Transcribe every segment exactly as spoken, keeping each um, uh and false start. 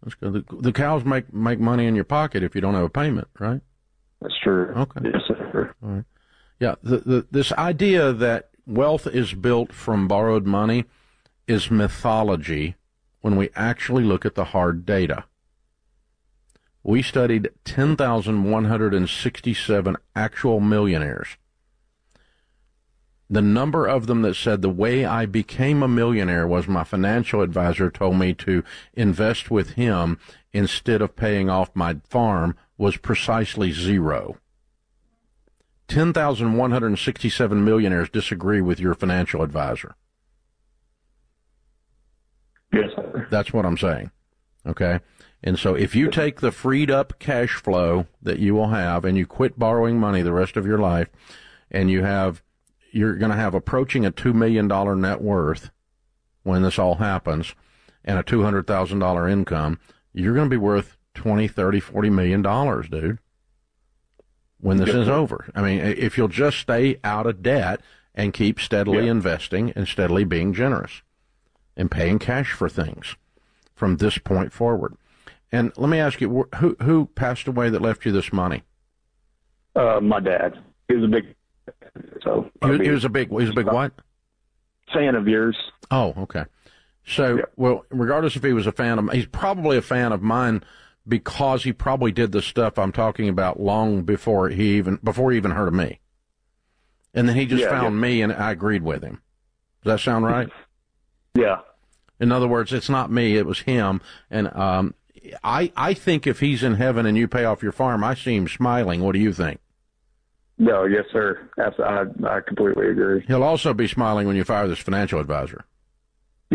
That's good. The, the cows make, make money in your pocket if you don't have a payment, right? That's true. Okay. Yes, sir. All right. Yeah, the, the, this idea that wealth is built from borrowed money is mythology when we actually look at the hard data. We studied ten thousand one hundred sixty-seven actual millionaires. The number of them that said the way I became a millionaire was my financial advisor told me to invest with him instead of paying off my farm was precisely zero. ten thousand one hundred sixty-seven millionaires disagree with your financial advisor. Yes, sir. That's what I'm saying. Okay? And so if you take the freed up cash flow that you will have and you quit borrowing money the rest of your life, and you have, you're going to have approaching a two million dollars net worth when this all happens and a two hundred thousand dollars income, you're going to be worth twenty, thirty, forty million dollars, dude, when this is over. I mean, if you'll just stay out of debt and keep steadily yeah. investing and steadily being generous and paying cash for things from this point forward. And let me ask you, who who passed away that left you this money? Uh, my dad. He was a big, so he, he was a big, he was a big what? Fan of yours. Oh, okay. So, yeah. well, regardless if he was a fan of, he's probably a fan of mine because he probably did the stuff I'm talking about long before he even before he even heard of me. And then he just yeah, found yeah. me, and I agreed with him. Does that sound right? Yeah. In other words, it's not me; it was him, and um. I, I think if he's in heaven and you pay off your farm, I see him smiling. What do you think? No, yes, sir. I, I completely agree. He'll also be smiling when you fire this financial advisor. Yeah.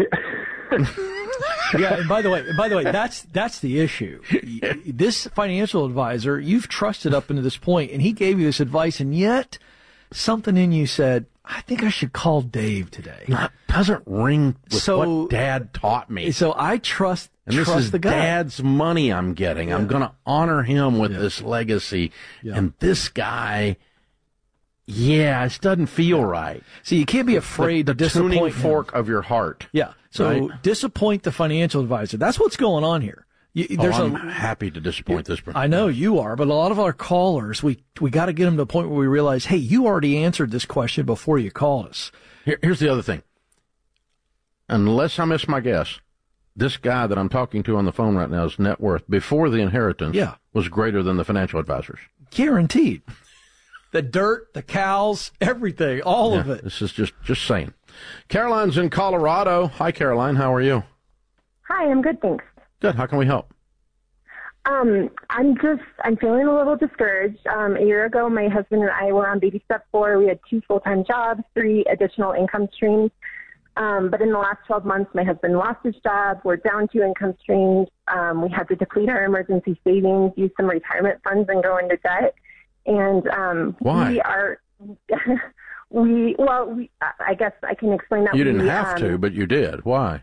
yeah. And by the way, by the way, that's that's the issue. This financial advisor, you've trusted up into this point, and he gave you this advice, and yet something in you said, I think I should call Dave today. No, it doesn't ring with so, what Dad taught me. So I trust, and trust this is the guy. Dad's money I'm getting. Yeah. I'm going to honor him with yeah. this legacy. Yeah. And this guy, yeah, it doesn't feel yeah. right. So you can't be afraid the, to the disappoint tuning him. fork of your heart. Yeah. So right? disappoint the financial advisor. That's what's going on here. You, oh, there's I'm a, happy to disappoint this person. I know you are, but a lot of our callers, we we got to get them to the point where we realize, hey, you already answered this question before you called us. Here, here's the other thing. Unless I miss my guess, this guy that I'm talking to on the phone right now's net worth before the inheritance yeah. was greater than the financial advisors. Guaranteed. The dirt, the cows, everything, all yeah, of it. This is just, just saying. Caroline's in Colorado. Hi, Caroline. How are you? Hi, I'm good, thanks. Good. How can we help? Um, I'm just, I'm feeling a little discouraged. Um, a year ago, my husband and I were on baby step four. We had two full-time jobs, three additional income streams. Um, but in the last twelve months, my husband lost his job. We're down two income streams. Um, we had to deplete our emergency savings, use some retirement funds, and go into debt. And um, Why? we are, we, well, we, I guess I can explain that. You didn't we, have um, to, but you did. Why?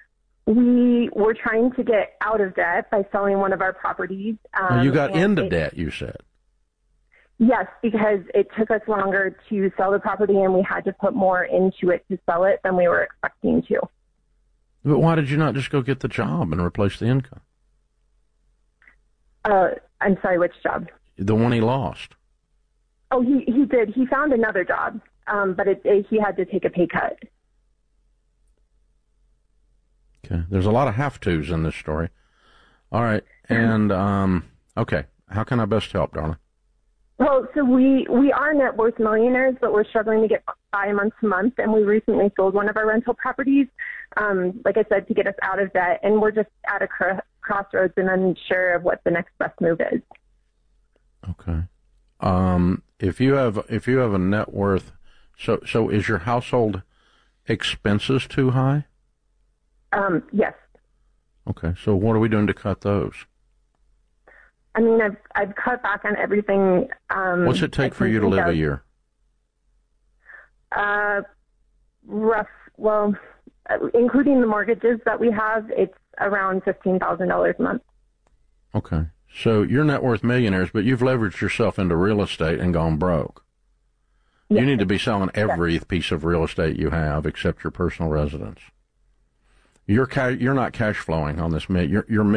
We were trying to get out of debt by selling one of our properties. Um, well, you got into it, debt, you said. Yes, because it took us longer to sell the property, and we had to put more into it to sell it than we were expecting to. But why did you not just go get the job and replace the income? Uh, I'm sorry, which job? The one he lost. Oh, he, he did. He found another job, um, but it, it, he had to take a pay cut. Okay. There's a lot of have-tos in this story. All right. And, um, okay. How can I best help, darling? Well, so we, we are net worth millionaires, but we're struggling to get by month to month, and we recently sold one of our rental properties, um, like I said, to get us out of debt, and we're just at a cr- crossroads and unsure of what the next best move is. Okay. Um, if you have if you have a net worth, so so is your household expenses too high? Um, yes. Okay. So what are we doing to cut those? I mean, I've I've cut back on everything. Um, What's it take for you to live of, a year? Uh, rough. Well, including the mortgages that we have, it's around fifteen thousand dollars a month. Okay. So you're net worth millionaires, but you've leveraged yourself into real estate and gone broke. Yes. You need to be selling every yes. piece of real estate you have except your personal residence. You're ca- you're not cash flowing on this. You're you're